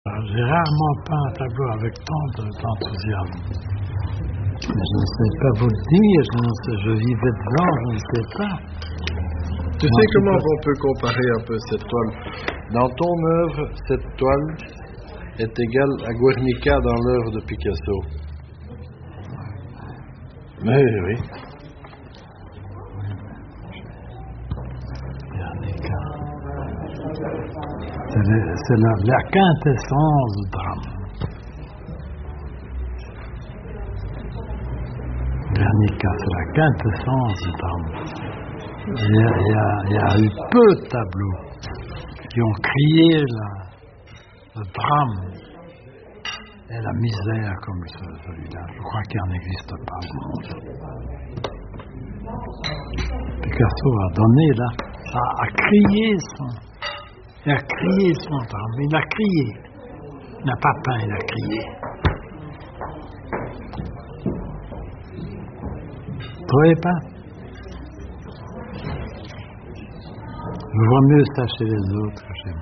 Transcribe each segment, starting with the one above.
J'ai rarement peint un tableau avec tant d'enthousiasme. Mais je ne sais pas vous le dire, je vivais dedans, je ne sais pas. Tu sais comment on peut comparer un peu cette toile? Dans ton œuvre, cette toile est égale à Guernica dans l'œuvre de Picasso. Mais oui. Guernica. C'est la quintessence du drame. Guernica, c'est la quintessence du drame. Il y a eu peu de tableaux qui ont crié le drame et la misère comme celui-là. Je crois qu'il n'en existe pas au monde. Picasso a donné là, a crié son drame. Il a crié. Il n'a pas peint, il a crié. Vous ne trouvez pas? Je vois mieux ça chez les autres que chez moi.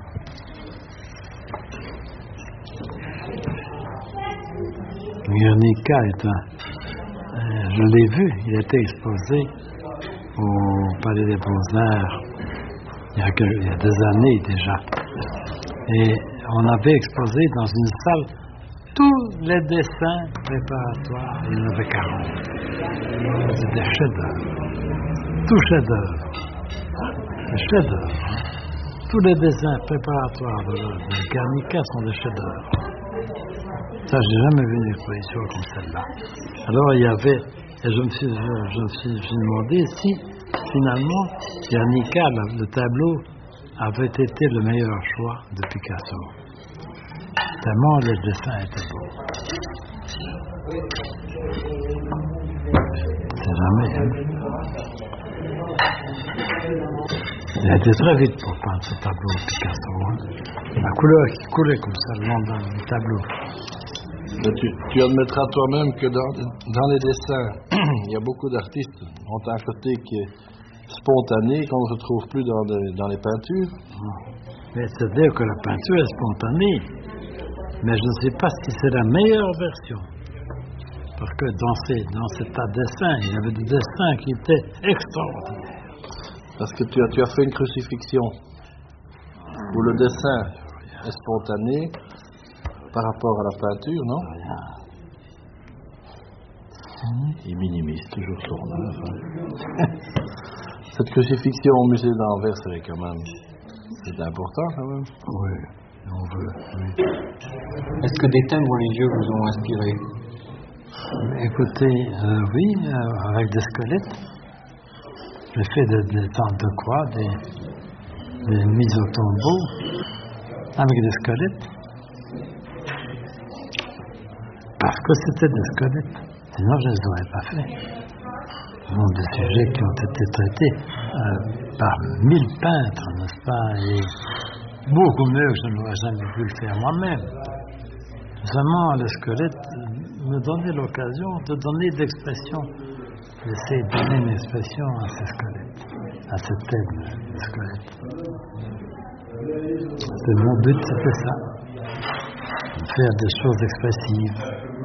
Guernica je l'ai vu, il était exposé au Palais des Beaux-Arts il y a des années déjà. Et on avait exposé dans une salle tous les dessins préparatoires, il y en avait 40. C'était des chefs-d'œuvre, tout chef-d'œuvre. Des chefs-d'œuvre. Tous les dessins préparatoires de Guernica sont des chefs-d'œuvre. Ça, j'ai jamais vu une exposition comme celle-là. Alors, il y avait, et je me suis demandé si, finalement, Guernica, le tableau, avait été le meilleur choix de Picasso. Tellement les dessins étaient beaux. C'est jamais, hein? Il a été très vite pour peindre ce tableau Picasso. Hein. La couleur qui coulait comme ça le long du tableau. Mais tu admettras toi-même que dans les dessins, il y a beaucoup d'artistes qui ont un côté qui est spontané, qu'on ne retrouve plus dans les peintures. Mais c'est-à-dire que la peinture est spontanée. Mais je ne sais pas si c'est la meilleure version. Parce que dans ces tas de dessins, il y avait des dessins qui étaient extraordinaires. Parce que tu as fait une crucifixion où le dessin est spontané par rapport à la peinture, non? Il minimise toujours son œuvre. Cette crucifixion au musée d'Anvers, c'est important quand même. Oui, on veut. Oui. Est-ce que des thèmes religieux vous ont inspiré? Écoutez, oui, avec des squelettes. J'ai fait des tentes de croix, des mises au tombeau, avec des squelettes. Parce que c'était des squelettes. Sinon, je ne les aurais pas fait. Ce sont des sujets qui ont été traités par 1000 peintres, n'est-ce pas? Et beaucoup mieux que je n'aurais jamais pu le faire moi-même. Seulement, le squelette me donnait l'occasion de donner de l'expression. J'essaie de donner une expression à ces squelettes, à cette tête de squelette. Mon but, c'était ça. Faire des choses expressives.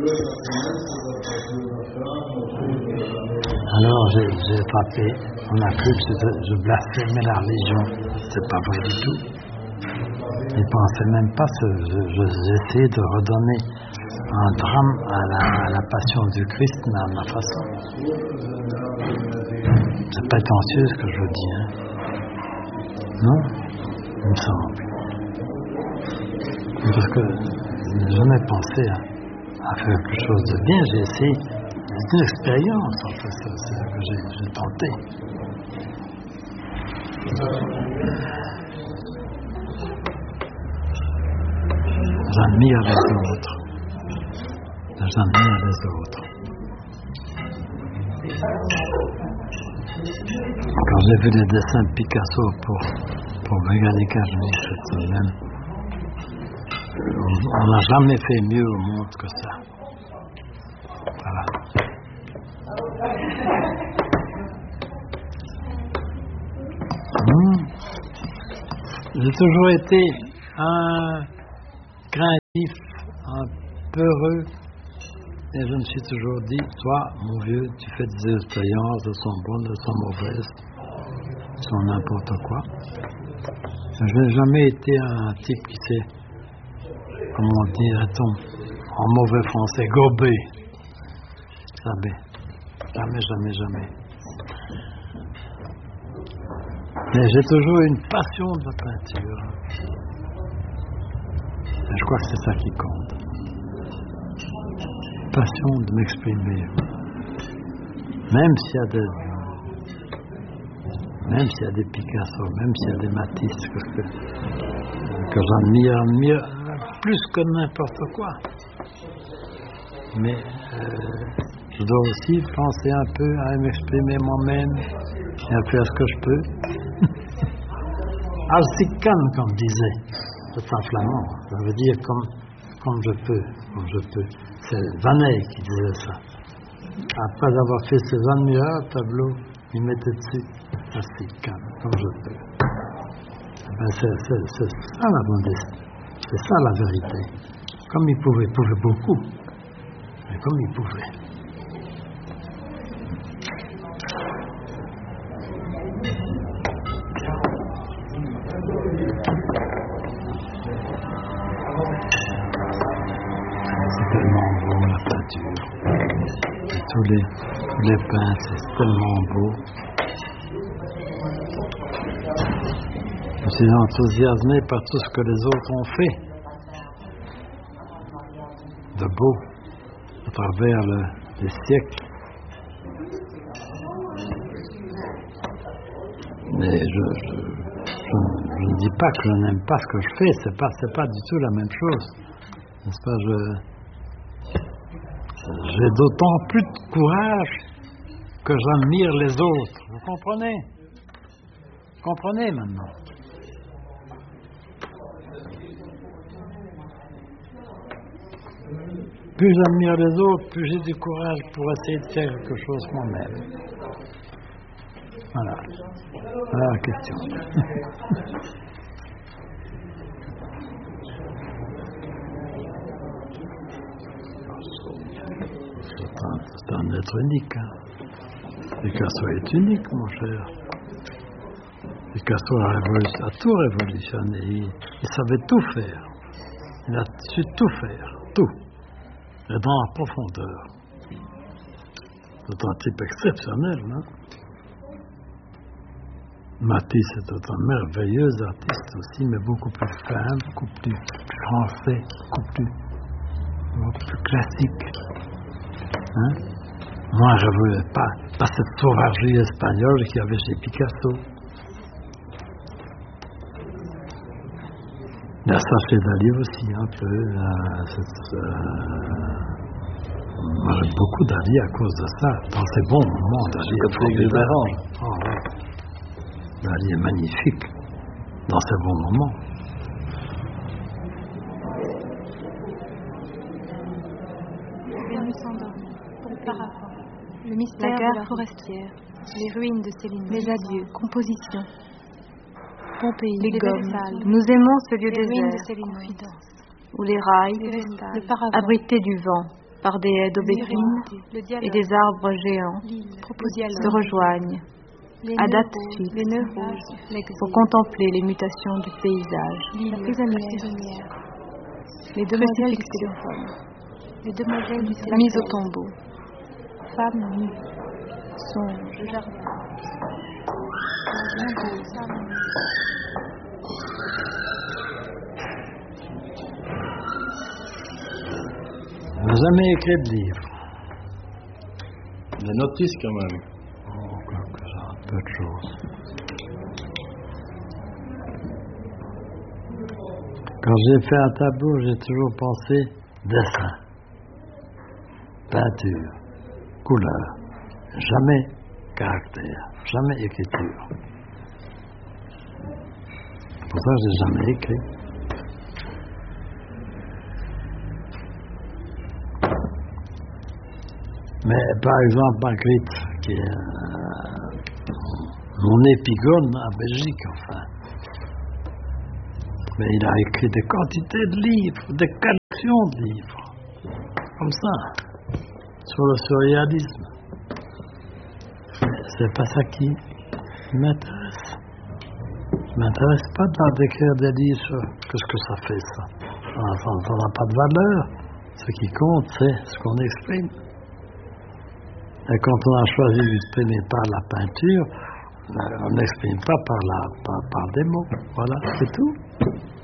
Alors j'ai frappé, on a cru que je blasphémais la religion. C'est pas vrai du tout. Ils pensaient même pas, j'essayais de redonner un drame à la passion du Christ, mais à ma façon. C'est prétentieux ce que je dis, hein. Non? Il me semble. Parce que je n'ai pensé à faire quelque chose de bien, j'ai essayé. C'est une expérience, en fait, c'est ce que j'ai tenté. J'admire les autres. J'admire les autres. Quand j'ai vu les dessins de Picasso pour Guernica, je me suis dit même. On n'a jamais fait mieux au monde que ça. Voilà. J'ai toujours été un un peu heureux. Et je me suis toujours dit, toi, mon vieux, tu fais des expériences, elles sont bonnes, elles sont mauvaises, elles sont n'importe quoi. Je n'ai jamais été un type qui s'est, comment dirait-on, en mauvais français, gobé. Jamais. Jamais. Mais j'ai toujours eu une passion de la peinture. Et je crois que c'est ça qui compte. Passion de m'exprimer. Même s'il y a des Picasso, même s'il y a des Matisse que j'admire plus que n'importe quoi. Mais je dois aussi penser un peu à m'exprimer moi-même et à faire ce que je peux. Alsikan, comme disait, c'est un flamand, ça veut dire comme je peux. C'est Van Eyck qui disait ça. Après avoir fait ses admirables tableaux, il mettait dessus Alsikan, comme je peux. C'est ça la modestie, c'est ça la vérité. Comme il pouvait beaucoup, mais comme il pouvait. Tous les peintres, c'est tellement beau. Je suis enthousiasmé par tout ce que les autres ont fait de beau à travers les siècles. Mais je ne dis pas que je n'aime pas ce que je fais, c'est pas du tout la même chose. N'est-ce pas, j'ai d'autant plus de courage que j'admire les autres. Vous comprenez? Vous comprenez maintenant? Plus j'admire les autres, plus j'ai du courage pour essayer de faire quelque chose moi-même. Voilà la question. C'est un être unique. Hein. Picasso est unique, mon cher. Picasso a tout révolutionné. Il savait tout faire. Il a su tout faire. Tout. Et dans la profondeur. C'est un type exceptionnel. Hein? Matisse est un merveilleux artiste aussi, mais beaucoup plus fin, beaucoup plus français, beaucoup plus classique. Hein? Moi, je ne voulais pas cette sauvagerie espagnole qu'il y avait chez Picasso. Il y a ça chez Dali aussi, un peu. Moi, j'aime beaucoup Dali à cause de ça. Dans ses bons moments, Dali est formidable. Oh, ouais. Dali est magnifique dans ses bons moments. Le mystère, la gare forestière, les ruines de Céline, les adieux, compositions, Pompéi, les gommes. Nous aimons ce lieu désert, où les rails, abrités du vent par des haies d'aubépines et des arbres géants, se rejoignent à date fixe pour contempler les mutations du paysage. La prisonnière, les demoiselles du téléphone, les demoiselles du téléphone, mise au tombeau. Femme nue, songe, jardin. On n'a jamais écrit de livre. Des notices quand même. Oh, quelque ça, peu de choses. Quand j'ai fait un tableau, j'ai toujours pensé dessin, peinture, couleur, jamais caractère, jamais écriture. Pour ça, j'ai jamais écrit. Mais par exemple, Magritte, qui est mon épigone en Belgique, enfin, Mais il a écrit des quantités de livres, des collections de livres, comme ça, sur le surréalisme. Mais c'est pas ça qui m'intéresse. Il m'intéresse pas d'écrire des livres sur qu'est-ce que ça fait, ça. Ça n'a pas de valeur. Ce qui compte, c'est ce qu'on exprime. Et quand on a choisi d'exprimer par la peinture, on n'exprime pas par des mots. Voilà, c'est tout.